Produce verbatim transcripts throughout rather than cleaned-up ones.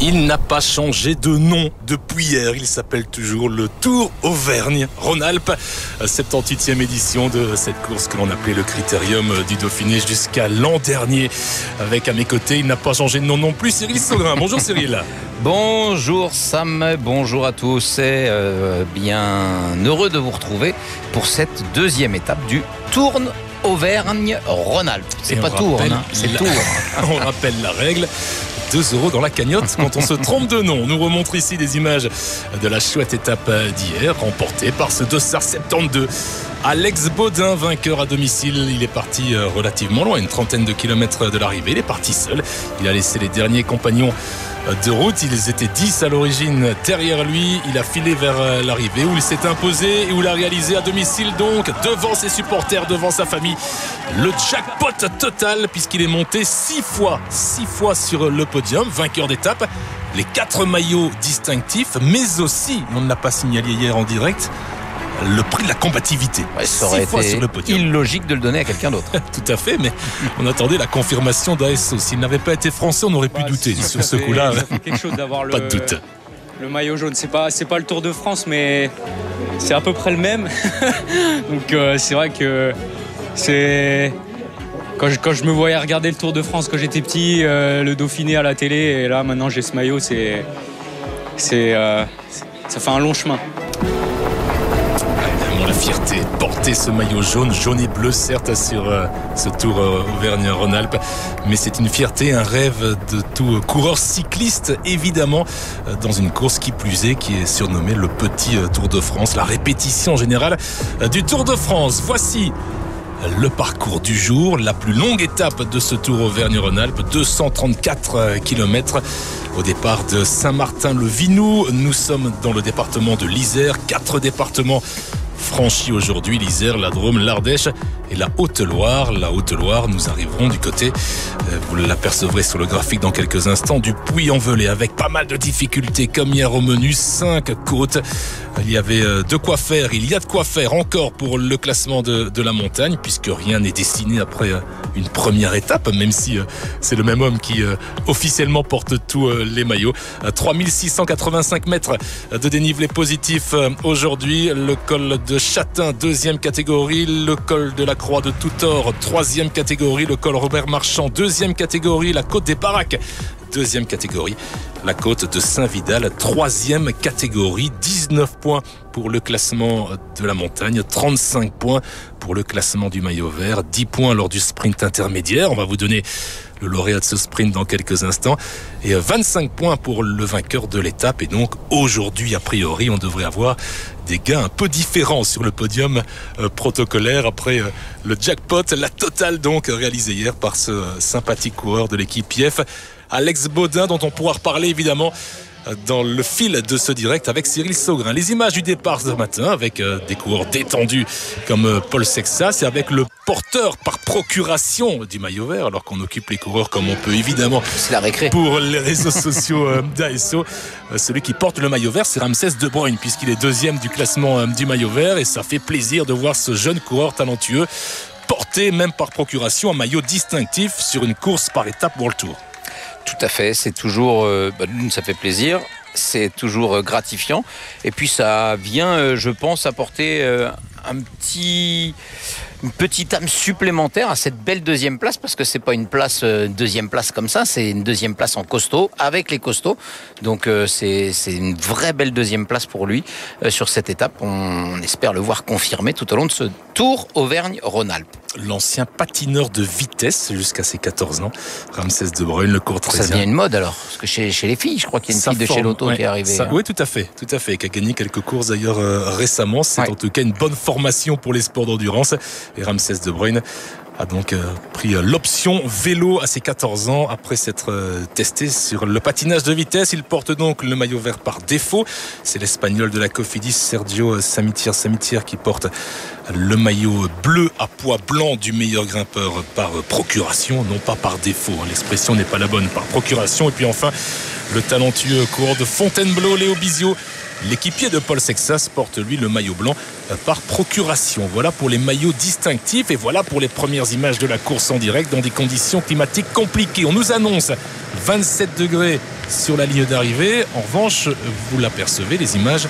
Il n'a pas changé de nom depuis hier. Il s'appelle toujours le Tour Auvergne-Rhône-Alpes. soixante-dix-huitième édition de cette course que l'on appelait le Critérium du Dauphiné jusqu'à l'an dernier. Avec à mes côtés, il n'a pas changé de nom non plus, Cyril Saugrin. Bonjour Cyril. Bonjour Sam, bonjour à tous. C'est euh, bien heureux de vous retrouver pour cette deuxième étape du Tour Auvergne-Rhône-Alpes. C'est pas Tour, hein, c'est la... Tour. On rappelle la règle. deux euros dans la cagnotte quand on se trompe de nom. On nous remontre ici des images de la chouette étape d'hier, remportée par ce Dossard soixante-douze. Alex Baudin, vainqueur à domicile. Il est parti relativement loin, une trentaine de kilomètres de l'arrivée. Il est parti seul. Il a laissé les derniers compagnons de route. Ils étaient dix à l'origine derrière lui. Il a filé vers l'arrivée où il s'est imposé et où il a réalisé à domicile, donc devant ses supporters, devant sa famille, le jackpot total puisqu'il est monté six fois, six fois sur le podium, vainqueur d'étape, les quatre maillots distinctifs, mais aussi, on ne l'a pas signalé hier en direct, le prix de la combativité. Ouais, ça aurait été sur le podium. Illogique de le donner à quelqu'un d'autre. Tout à fait, mais on attendait la confirmation d'A S O. S'il n'avait pas été français, on aurait pu bah, douter sur ce fait, coup-là. Ça fait quelque chose d'avoir pas le, de doute. Le maillot jaune, c'est pas, c'est pas le Tour de France, mais c'est à peu près le même. Donc euh, c'est vrai que c'est... Quand je, quand je me voyais regarder le Tour de France quand j'étais petit, euh, le Dauphiné à la télé, et là maintenant j'ai ce maillot, c'est, c'est, euh, ça fait un long chemin. La fierté de porter ce maillot jaune, jaune et bleu certes sur euh, ce Tour euh, Auvergne-Rhône-Alpes, mais c'est une fierté, un rêve de tout euh, coureur cycliste évidemment, euh, dans une course qui plus est, qui est surnommée le Petit euh, Tour de France, la répétition générale euh, du Tour de France. Voici le parcours du jour, la plus longue étape de ce Tour Auvergne-Rhône-Alpes, deux cent trente-quatre kilomètres au départ de Saint-Martin-le-Vinou. Nous sommes dans le département de l'Isère, quatre départements franchis aujourd'hui, l'Isère, la Drôme, l'Ardèche et la Haute-Loire. La Haute-Loire, nous arriverons du côté, vous l'apercevrez sur le graphique dans quelques instants, du Puy-en-Velay, avec pas mal de difficultés comme hier au menu, cinq côtes. Il y avait de quoi faire, il y a de quoi faire encore pour le classement de, de la montagne, puisque rien n'est dessiné après une première étape, même si c'est le même homme qui officiellement porte tous les maillots. trois mille six cent quatre-vingt-cinq mètres de dénivelé positif aujourd'hui, le col de Châtain, deuxième catégorie, le col de la Croix de Toutor, troisième catégorie, le col Robert Marchand, deuxième catégorie, la côte des Baraques, deuxième catégorie, la côte de Saint-Vidal, troisième catégorie, dix-neuf points pour le classement de la montagne, trente-cinq points pour le classement du maillot vert, dix points lors du sprint intermédiaire. On va vous donner le lauréat de ce sprint dans quelques instants, et vingt-cinq points pour le vainqueur de l'étape. Et donc aujourd'hui, a priori, on devrait avoir des gains un peu différents sur le podium euh, protocolaire après euh, le jackpot, la totale donc réalisée hier par ce euh, sympathique coureur de l'équipe I F, Alex Baudin, dont on pourra reparler évidemment dans le fil de ce direct avec Cyril Saugrin. Les images du départ ce matin avec euh, des coureurs détendus comme euh, Paul Sexas et avec le porteur par procuration du maillot vert, alors qu'on occupe les coureurs comme on peut évidemment. C'est la récré. Pour les réseaux sociaux euh, d'A S O. Euh, celui qui porte le maillot vert, c'est Ramsès De Bruyne, puisqu'il est deuxième du classement euh, du maillot vert, et ça fait plaisir de voir ce jeune coureur talentueux porter même par procuration un maillot distinctif sur une course par étape World Tour. Tout à fait, c'est toujours, euh, bah, ça fait plaisir, c'est toujours euh, gratifiant, et puis ça vient, euh, je pense, apporter euh, un petit, une petite âme supplémentaire à cette belle deuxième place, parce que c'est pas une place, euh, deuxième place comme ça, c'est une deuxième place en costaud, avec les costauds, donc euh, c'est, c'est une vraie belle deuxième place pour lui euh, sur cette étape. On, on espère le voir confirmer tout au long de ce Tour Auvergne-Rhône-Alpes. L'ancien patineur de vitesse jusqu'à ses quatorze ans, Ramsès De Bruyne, le courtésien. Ça devient une mode alors, parce que chez, chez les filles, je crois qu'il y a une ça fille forme, de chez Lotto ouais, qui est arrivée. Ça, hein. Oui, tout à fait, tout à fait, qui a gagné quelques courses d'ailleurs euh, récemment. C'est ouais. En tout cas une bonne formation pour les sports d'endurance. Et Ramsès De Bruyne a donc euh, pris euh, l'option vélo à ses quatorze ans après s'être euh, testé sur le patinage de vitesse. Il porte donc le maillot vert par défaut. C'est l'Espagnol de la Cofidis, Sergio Samitier, Samitier qui porte le maillot bleu à pois blanc du meilleur grimpeur par procuration, non pas par défaut. L'expression n'est pas la bonne, par procuration. Et puis enfin, le talentueux coureur de Fontainebleau, Léo Bizio, L'équipier de Paul Sexas porte lui le maillot blanc par procuration. Voilà pour les maillots distinctifs et voilà pour les premières images de la course en direct dans des conditions climatiques compliquées. On nous annonce vingt-sept degrés sur la ligne d'arrivée. En revanche, vous l'apercevez, les images,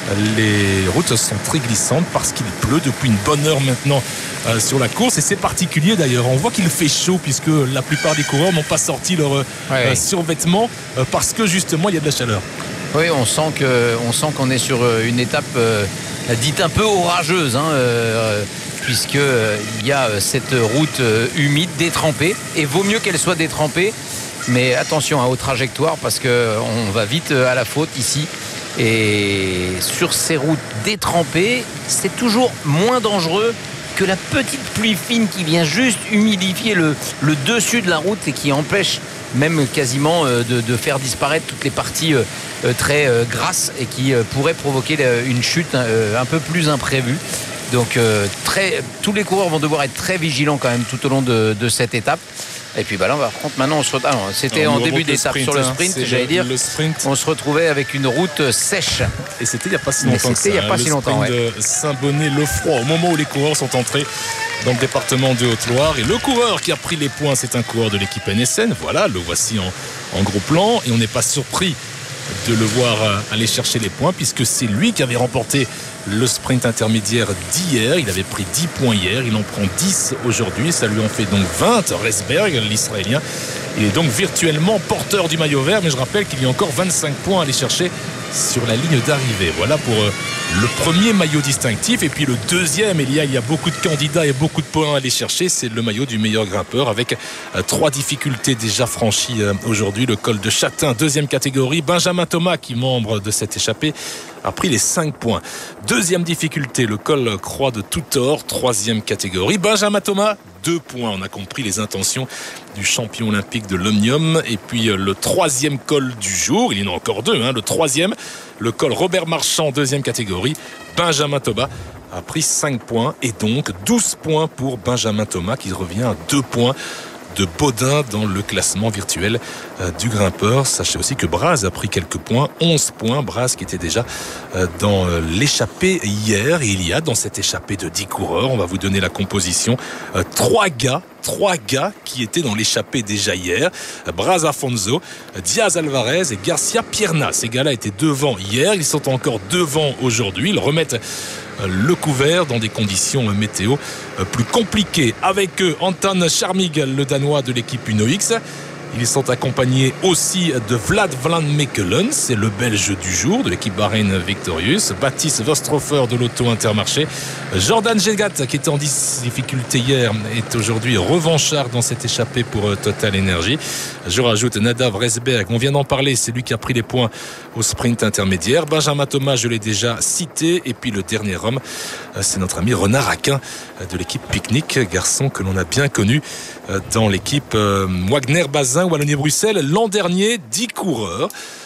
les routes sont très glissantes parce qu'il pleut depuis une bonne heure maintenant euh, sur la course et c'est particulier d'ailleurs. On voit qu'il fait chaud puisque la plupart des coureurs n'ont pas sorti leur euh, ouais. survêtement euh, parce que justement il y a de la chaleur. Oui, on sent que, on sent qu'on est sur une étape euh, dite un peu orageuse, hein, euh, puisque euh, il y a cette route euh, humide, détrempée, et vaut mieux qu'elle soit détrempée. Mais attention hein, aux trajectoires parce que on va vite à la faute ici. Et sur ces routes détrempées, c'est toujours moins dangereux que la petite pluie fine qui vient juste humidifier le, le dessus de la route et qui empêche même quasiment de, de faire disparaître toutes les parties très grasses et qui pourrait provoquer une chute un peu plus imprévue. Donc très, tous les coureurs vont devoir être très vigilants quand même tout au long de, de cette étape. Et puis bah là, par contre, maintenant on se retrouve. Ah, c'était en début d'étape sur le sprint, hein, j'allais dire. Le sprint. On se retrouvait avec une route sèche. Et c'était il n'y a pas si longtemps que ça. C'était il n'y a pas le si longtemps. Sprint ouais. de Saint-Bonnet-le-Froid, au moment où les coureurs sont entrés dans le département de Haute-Loire. Et le coureur qui a pris les points, c'est un coureur de l'équipe N S N. Voilà, le voici en, en gros plan. Et on n'est pas surpris de le voir aller chercher les points puisque c'est lui qui avait remporté le sprint intermédiaire d'hier. Il avait pris dix points hier, il en prend dix aujourd'hui, ça lui en fait donc vingt. Resberg, l'Israélien, il est donc virtuellement porteur du maillot vert, mais je rappelle qu'il y a encore vingt-cinq points à aller chercher sur la ligne d'arrivée. Voilà pour le premier maillot distinctif. Et puis le deuxième, il y a, il y a beaucoup de candidats et beaucoup de points à aller chercher, c'est le maillot du meilleur grimpeur avec trois difficultés déjà franchies aujourd'hui. Le col de Châtain, deuxième catégorie. Benjamin Thomas, qui est membre de cette échappée, a pris les cinq points. Deuxième difficulté, le col Croix de Toutor, troisième catégorie. Benjamin Thomas, deux points. On a compris les intentions du champion olympique de l'Omnium. Et puis le troisième col du jour, il y en a encore deux, hein, le troisième, le col Robert Marchand, deuxième catégorie. Benjamin Thomas a pris cinq points et donc douze points pour Benjamin Thomas qui revient à deux points de Baudin dans le classement virtuel euh, du grimpeur. Sachez aussi que Braz a pris quelques points, onze points. Braz qui était déjà euh, dans euh, l'échappée hier. Et il y a dans cette échappée de dix coureurs, on va vous donner la composition, euh, trois gars Trois gars qui étaient dans l'échappée déjà hier. Braz Afonso, Diaz Alvarez et Garcia Pierna. Ces gars-là étaient devant hier. Ils sont encore devant aujourd'hui. Ils remettent le couvert dans des conditions météo plus compliquées. Avec eux, Anton Charmig, le Danois de l'équipe Uno X. Ils sont accompagnés aussi de Vlad Van Mechelen, c'est le Belge du jour de l'équipe Bahreïn Victorious. Baptiste Vostrofer de l'Auto Intermarché. Jordan Gegat, qui était en difficulté hier, est aujourd'hui revanchard dans cette échappée pour Total Energy. Je rajoute Nadav Resberg, on vient d'en parler, c'est lui qui a pris les points au sprint intermédiaire. Benjamin Thomas, je l'ai déjà cité. Et puis le dernier homme, c'est notre ami Renard Aquin de l'équipe Picnic, garçon que l'on a bien connu dans l'équipe Wagner-Bazin Wallonie-Bruxelles. L'an dernier, dix coureurs,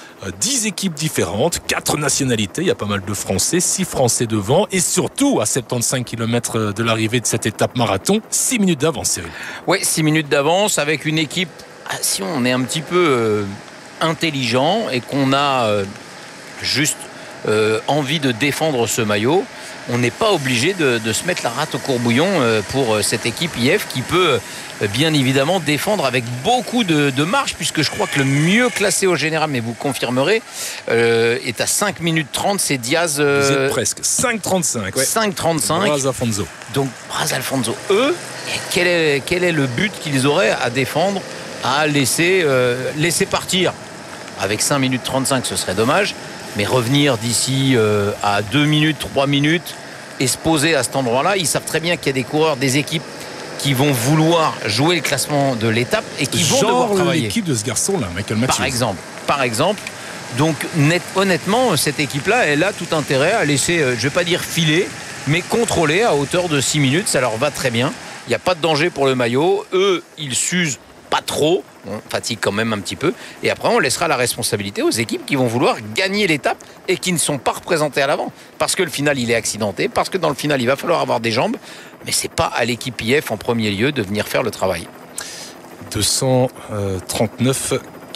dix équipes différentes, quatre nationalités, il y a pas mal de Français, six Français devant et surtout à soixante-quinze kilomètres de l'arrivée de cette étape marathon, six minutes d'avance, Cyril. Oui, six minutes d'avance avec une équipe, si on est un petit peu euh, intelligent et qu'on a euh, juste euh, envie de défendre ce maillot, on n'est pas obligé de, de se mettre la rate au courbouillon pour cette équipe I F qui peut bien évidemment défendre avec beaucoup de, de marge, puisque je crois que le mieux classé au général, mais vous confirmerez, euh, est à cinq minutes trente, c'est Diaz. Euh, vous êtes presque. cinq trente-cinq. Ouais. cinq trente-cinq. Braz Afonso. Donc Braz Afonso. Eux, quel est, quel est le but qu'ils auraient à défendre, à laisser, euh, laisser partir? Avec cinq minutes trente-cinq, ce serait dommage. Mais revenir d'ici euh, à deux minutes, trois minutes et se poser à cet endroit-là, ils savent très bien qu'il y a des coureurs, des équipes qui vont vouloir jouer le classement de l'étape et qui vont Genre devoir travailler. L'équipe de ce garçon-là, Michael Matthews. Par exemple, par exemple. Donc net, honnêtement, cette équipe-là, elle a tout intérêt à laisser, euh, je ne vais pas dire filer, mais contrôler à hauteur de six minutes. Ça leur va très bien. Il n'y a pas de danger pour le maillot. Eux, ils s'usent pas trop. On fatigue quand même un petit peu. Et après, on laissera la responsabilité aux équipes qui vont vouloir gagner l'étape et qui ne sont pas représentées à l'avant. Parce que le final, il est accidenté. Parce que dans le final, il va falloir avoir des jambes. Mais c'est pas à l'équipe I F en premier lieu de venir faire le travail. deux cent trente-neuf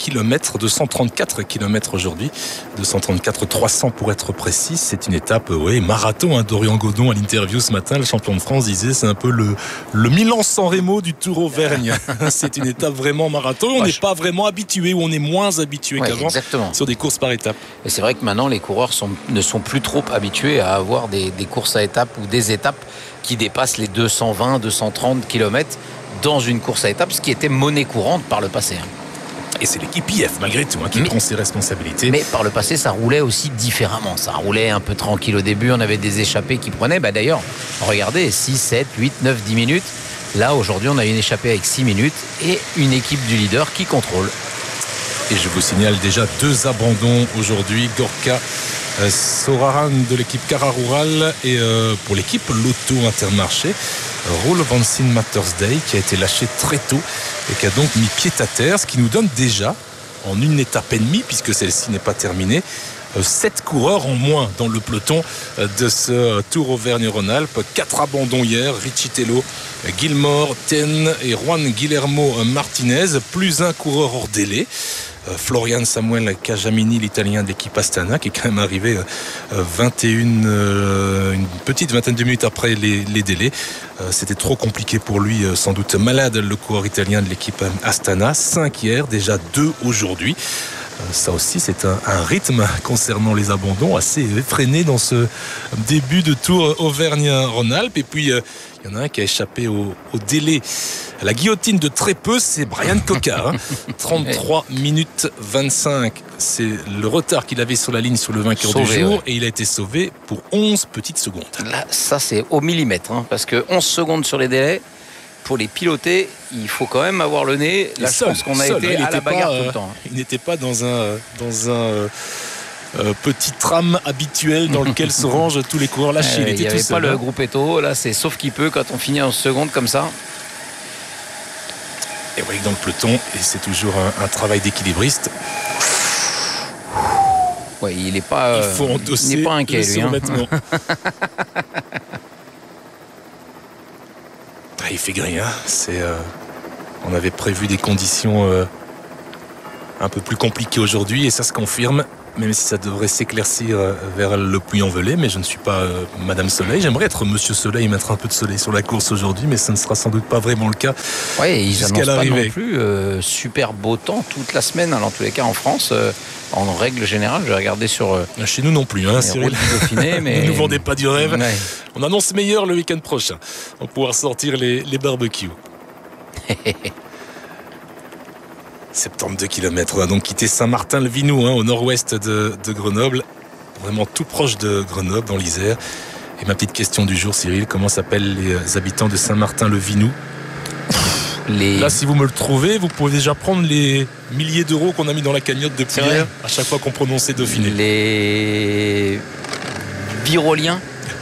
kilomètres, deux cent trente-quatre kilomètres aujourd'hui, deux cent trente-quatre trois cents pour être précis. C'est une étape, oui, marathon. Hein. Dorian Godon à l'interview ce matin, le champion de France, disait c'est un peu le, le Milan-San Remo du Tour Auvergne. C'est une étape vraiment marathon. On n'est pas vraiment habitué, ou on est moins habitué ouais, qu'avant exactement. Sur des courses par étapes. Et c'est vrai que maintenant les coureurs sont, ne sont plus trop habitués à avoir des, des courses à étapes ou des étapes qui dépassent les deux cent vingt deux cent trente kilomètres dans une course à étapes, ce qui était monnaie courante par le passé. Et c'est l'équipe I F malgré tout hein, qui mais, prend ses responsabilités. Mais par le passé, ça roulait aussi différemment. Ça roulait un peu tranquille au début. On avait des échappées qui prenaient. Bah, d'ailleurs, regardez, six, sept, huit, neuf, dix minutes. Là, aujourd'hui, on a une échappée avec six minutes et une équipe du leader qui contrôle. Et je vous signale déjà deux abandons aujourd'hui. Gorka euh, Soraran de l'équipe Cara Rural et euh, pour l'équipe Lotto Intermarché, Roel van Sien Mattersday qui a été lâché très tôt et qui a donc mis pied à terre, ce qui nous donne déjà en une étape et demie, puisque celle-ci n'est pas terminée, sept coureurs en moins dans le peloton de ce Tour Auvergne-Rhône-Alpes. Quatre abandons hier, Richitello, Gilmore, Ten et Juan Guillermo Martinez, plus un coureur hors délai. Florian Samuel Cajamini, l'italien de l'équipe Astana, qui est quand même arrivé vingt et une, une petite vingtaine de minutes après les, les délais. C'était trop compliqué pour lui, sans doute malade, le coureur italien de l'équipe Astana. Cinq hier, déjà deux aujourd'hui. Ça aussi, c'est un, un rythme concernant les abandons assez effréné dans ce début de Tour Auvergne-Rhône-Alpes. Et puis, euh, il y en a un qui a échappé au, au délai, à la guillotine de très peu, c'est Brian Coca. Hein. trente-trois minutes vingt-cinq. C'est le retard qu'il avait sur la ligne sur le vainqueur sauvé, du jour. Ouais. Et il a été sauvé pour onze petites secondes. Là, ça, c'est au millimètre. Hein, parce que onze secondes sur les délais. Pour les piloter, il faut quand même avoir le nez. Là, je pense qu'on a seul, été à la bagarre pas, tout le temps. Il n'était pas dans un, dans un euh, euh, petit tram habituel dans lequel se rangent tous les coureurs lâchés. Euh, il n'y avait seul, pas hein. Le groupe Eto. Là, c'est sauf qu'il peut quand on finit en seconde comme ça. Et oui, dans le peloton, et c'est toujours un, un travail d'équilibriste. Ouais, il n'est pas, il faut endosser il n'est pas inquiet, lui. Hein. Il fait gris, hein. C'est, euh, on avait prévu des conditions euh, un peu plus compliquées aujourd'hui et ça se confirme, même si ça devrait s'éclaircir euh, vers le Puy-en-Velay. Mais je ne suis pas euh, Madame Soleil. J'aimerais être Monsieur Soleil et mettre un peu de soleil sur la course aujourd'hui, mais ça ne sera sans doute pas vraiment le cas. Oui, ils annoncent pas non plus euh, super beau temps toute la semaine. Alors, en tous les cas, en France, euh, en règle générale, j'ai regardé sur. Euh, Chez nous non plus, hein, Cyril. Dauphiné, mais... Ne nous vendez pas du rêve. Ouais. On annonce meilleur le week-end prochain. On va pouvoir sortir les, les barbecues. soixante-douze kilomètres. On va donc quitter Saint-Martin-le-Vinou, hein, au nord-ouest de, de Grenoble. Vraiment tout proche de Grenoble, dans l'Isère. Et ma petite question du jour, Cyril, comment s'appellent les habitants de Saint-Martin-le-Vinou ? Les... Là, si vous me le trouvez, vous pouvez déjà prendre les milliers d'euros qu'on a mis dans la cagnotte depuis hier, à chaque fois qu'on prononçait Dauphiné. Les Viroliens.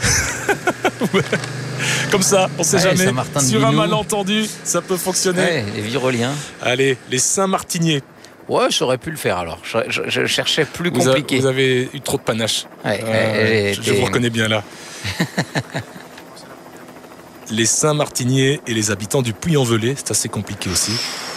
Comme ça, on ne sait ouais, jamais. Sur un malentendu, ça peut fonctionner. Ouais, les Viroliens. Allez, les Saint-Martiniers. Ouais, j'aurais pu le faire alors. Je, je, je cherchais plus vous compliqué. A, vous avez eu trop de panache. Ouais, euh, je, je vous reconnais bien là. Les Saint-Martiniers et les habitants du Puy-en-Velay, c'est assez compliqué aussi.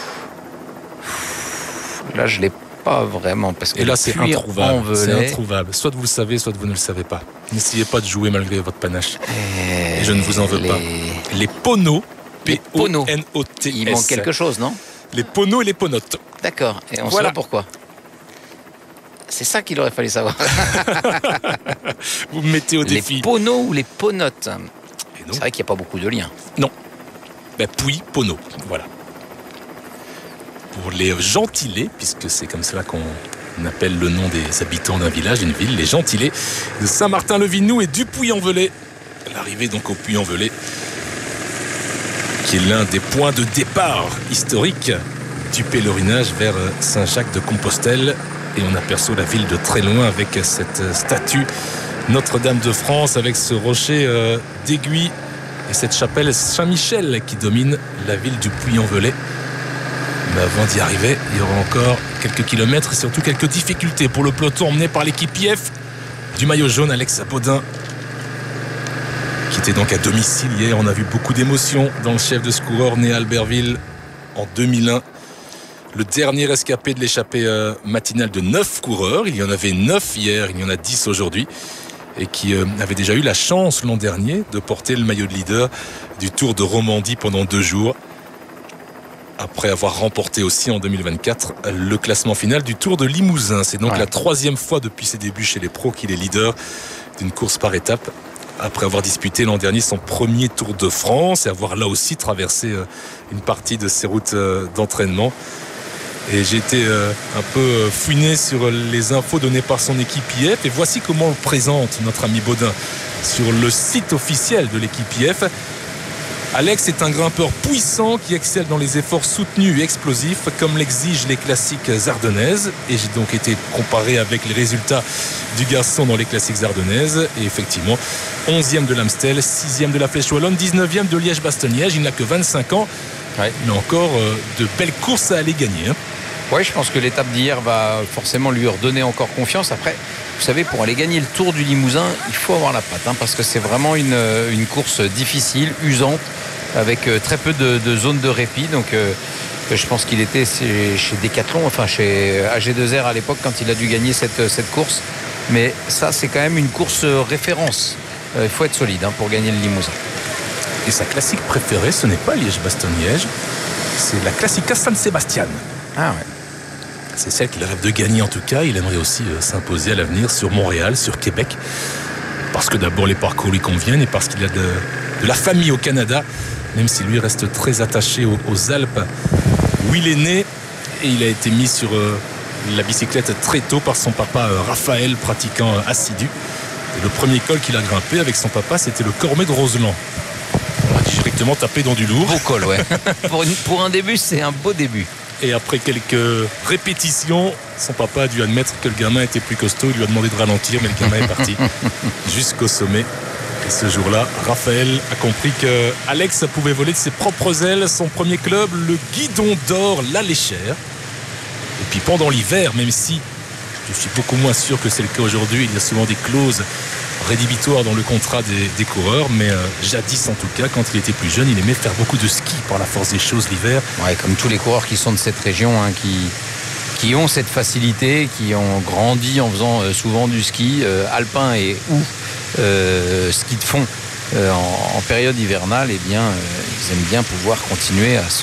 Là, je l'ai pas vraiment parce que et là, c'est introuvable. C'est introuvable. Soit vous le savez, soit vous ne le savez pas. N'essayez pas de jouer malgré votre panache. Et, et je ne vous en veux les... pas. Les Poneaux, P O N O T S. Il manque quelque chose, non ? Les Poneaux et les Ponotes. D'accord. Et on voilà. Saura pourquoi. C'est ça qu'il aurait fallu savoir. Vous me mettez au défi. Les Poneaux ou les Ponotes ? C'est vrai qu'il n'y a pas beaucoup de liens. Non. Ben, Puy, Poneaux. Voilà. Pour les gentilés, puisque c'est comme cela qu'on appelle le nom des habitants d'un village, d'une ville, les gentilés de Saint-Martin-le-Vinou et du Puy-en-Velay. L'arrivée donc au Puy-en-Velay, qui est l'un des points de départ historiques du pèlerinage vers Saint-Jacques-de-Compostelle. Et on aperçoit la ville de très loin avec cette statue Notre-Dame de France, avec ce rocher euh, d'aiguille et cette chapelle Saint-Michel qui domine la ville du Puy-en-Velay. Mais avant d'y arriver, il y aura encore quelques kilomètres et surtout quelques difficultés pour le peloton emmené par l'équipe I F du maillot jaune, Alex Baudin, qui était donc à domicile hier. On a vu beaucoup d'émotions dans le chef de ce coureur né à Albertville en deux mille un. le dernier rescapé de l'échappée euh, matinale de neuf coureurs. Il y en avait neuf hier, il y en a dix aujourd'hui. Et qui euh, avait déjà eu la chance l'an dernier de porter le maillot de leader du Tour de Romandie pendant deux jours. Après avoir remporté aussi en deux mille vingt-quatre le classement final du Tour de Limousin. C'est donc ouais. la troisième fois depuis ses débuts chez les pros qu'il est leader d'une course par étape. Après avoir disputé l'an dernier son premier Tour de France et avoir là aussi traversé euh, une partie de ses routes euh, d'entraînement. Et j'ai été euh, un peu fouiné sur les infos données par son équipe I F. Et voici comment le présente notre ami Baudin sur le site officiel de l'équipe I F. Alex est un grimpeur puissant qui excelle dans les efforts soutenus et explosifs comme l'exigent les classiques ardennaises. Et j'ai donc été comparé avec les résultats du garçon dans les classiques ardennaises. Et effectivement, onzième de l'Amstel, sixième de la Flèche Wallonne, dix-neuvième de Liège-Bastogne-Liège. Il n'a que vingt-cinq ans. Ouais. Il a encore euh, de belles courses à aller gagner. Hein. Oui, je pense que l'étape d'hier va forcément lui redonner encore confiance. Après, vous savez, pour aller gagner le Tour du Limousin, il faut avoir la patte, hein, parce que c'est vraiment une, une course difficile, usante, avec très peu de, de zones de répit. Donc, euh, je pense qu'il était chez, chez Decathlon, enfin chez A G deux R à l'époque, quand il a dû gagner cette, cette course. Mais ça, c'est quand même une course référence. Euh, il faut être solide hein, pour gagner le Limousin. Et sa classique préférée, ce n'est pas Liège-Bastogne-Liège, c'est la Classica San Sebastian. Ah ouais. C'est celle qu'il rêve de gagner en tout cas. Il aimerait aussi euh, s'imposer à l'avenir sur Montréal, sur Québec. Parce que d'abord les parcours lui conviennent et parce qu'il a de, de la famille au Canada, même si lui reste très attaché aux, aux Alpes où il est né. Et il a été mis sur euh, la bicyclette très tôt par son papa euh, Raphaël, pratiquant euh, assidu. Et le premier col qu'il a grimpé avec son papa, c'était le Cormet de Roseland. On a directement tapé dans du lourd. Beau col, ouais. pour, une, pour un début, c'est un beau début. Et après quelques répétitions, son papa a dû admettre que le gamin était plus costaud. Il lui a demandé de ralentir, mais le gamin est parti jusqu'au sommet. Et ce jour-là, Raphaël a compris que Alex pouvait voler de ses propres ailes son premier club, le Guidon d'Or La Léchère. Et puis pendant l'hiver, même si je suis beaucoup moins sûr que c'est le cas aujourd'hui, il y a souvent des clauses rédhibitoires dans le contrat des, des coureurs, mais euh, jadis en tout cas, quand il était plus jeune, il aimait faire beaucoup de ski par la force des choses l'hiver. Ouais, comme tous les coureurs qui sont de cette région, hein, qui, qui ont cette facilité, qui ont grandi en faisant euh, souvent du ski euh, alpin et ou euh, ski de fond euh, en, en période hivernale, eh bien, euh, ils aiment bien pouvoir continuer à se